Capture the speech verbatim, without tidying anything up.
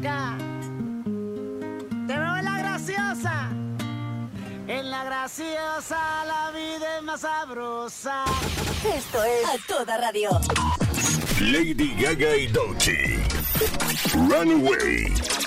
loca. Te veo en la graciosa. En la graciosa la vida es más sabrosa. Esto es A Toda Radio. Lady Gaga y Doechii. Runaway.